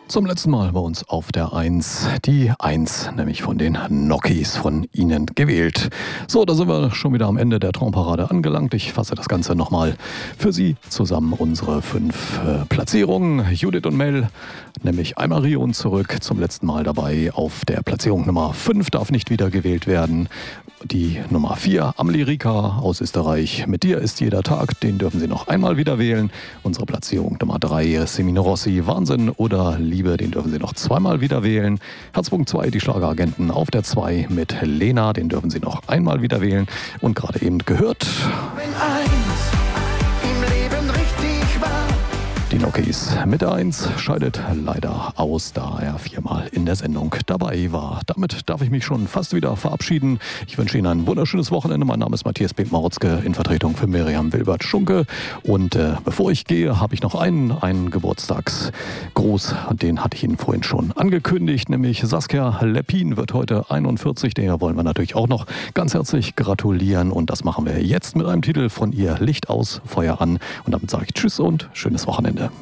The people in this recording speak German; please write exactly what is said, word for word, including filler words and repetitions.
Zum letzten Mal bei uns auf der eins, die eins, nämlich von den Nockies, von Ihnen gewählt. So, da sind wir schon wieder am Ende der Traumparade angelangt. Ich fasse das Ganze nochmal für Sie zusammen, unsere fünf äh, Platzierungen. Judith und Mel, nämlich einmal Rio und zurück, zum letzten Mal dabei. Auf der Platzierung Nummer fünf darf nicht wieder gewählt werden. Die Nummer vier, Amelie Rika aus Österreich. Mit dir ist jeder Tag, den dürfen Sie noch einmal wieder wählen. Unsere Platzierung Nummer drei, Semino Rossi, Wahnsinn oder Liebe, den dürfen Sie noch zweimal wieder wählen. Herzpunkt zwei, die Schlageragenten auf der zwei mit Lena, den dürfen Sie noch einmal wieder wählen. Und gerade eben gehört... Wenn eins im Leben richtig war. Die Nockies mit der eins scheidet leider aus, da er viermal in der Sendung dabei war. Damit darf ich mich schon fast wieder verabschieden. Ich wünsche Ihnen ein wunderschönes Wochenende. Mein Name ist Matthias Pink-Marotzke in Vertretung für Miriam Wilbert-Schunke. Und äh, bevor ich gehe, habe ich noch einen, einen Geburtstagsgruß. Den hatte ich Ihnen vorhin schon angekündigt, nämlich Saskia Leppin wird heute einundvierzig. Der wollen wir natürlich auch noch ganz herzlich gratulieren. Und das machen wir jetzt mit einem Titel von ihr, Licht aus, Feuer an. Und damit sage ich Tschüss und schönes Wochenende.